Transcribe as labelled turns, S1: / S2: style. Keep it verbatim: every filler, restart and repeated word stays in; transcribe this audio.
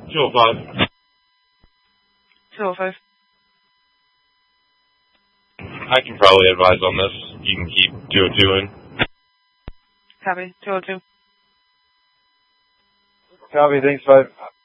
S1: two oh five.
S2: two oh five.
S1: I can probably advise on this. You can keep two oh two in.
S2: Copy. two oh two.
S3: Copy, thanks, five.